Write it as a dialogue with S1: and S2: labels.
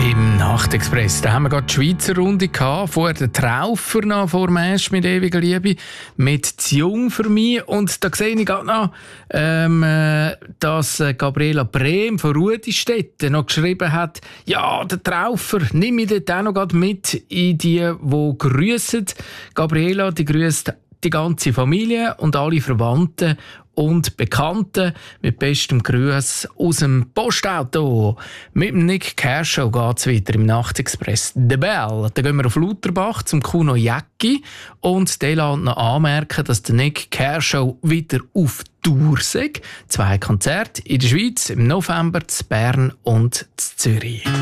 S1: Im Nachtexpress, da haben wir gerade die Schweizer Runde gehabt, vorher den Traufer noch vor dem Esch mit ewiger Liebe, mit «Zu jung für mich». Und da sehe ich gerade noch, dass Gabriela Brehm von Rudistetten noch geschrieben hat, ja, der Traufer, nimm mich dort auch noch gerade mit in die grüssen. Gabriela, die grüsst die ganze Familie und alle Verwandten und Bekannten mit bestem Gruß aus dem Postauto. Mit dem Nick Kershaw geht es weiter im Nachtexpress. «The Bell». Dann gehen wir auf Lauterbach zum Kuno Jäcki und der lässt noch anmerken, dass der Nick Kershaw wieder auf Tour sei. 2 Konzerte in der Schweiz im November, in Bern und in Zürich.